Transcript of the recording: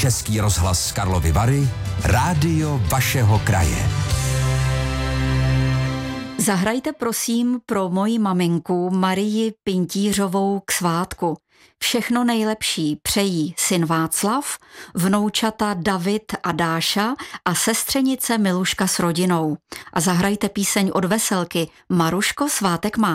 Český rozhlas Karlovy Vary, rádio vašeho kraje. Zahrajte prosím pro moji maminku Marii Pintířovou k svátku. Všechno nejlepší přejí syn Václav, vnoučata David a Dáša a sestřenice Miluška s rodinou. A zahrajte píseň od Veselky Maruško, svátek má.